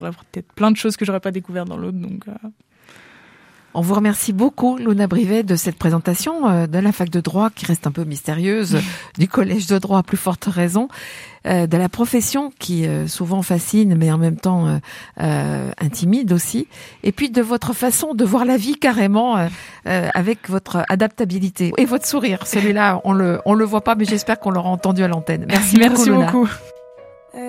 Il y a peut-être plein de choses que j'aurais pas découvertes dans l'autre, donc... On vous remercie beaucoup, Luna Brivet, de cette présentation de la fac de droit qui reste un peu mystérieuse, du collège de droit à plus forte raison, de la profession qui souvent fascine mais en même temps intimide aussi, et puis de votre façon de voir la vie carrément avec votre adaptabilité et votre sourire. Celui-là, on le voit pas, mais j'espère qu'on l'aura entendu à l'antenne. Merci beaucoup, Luna.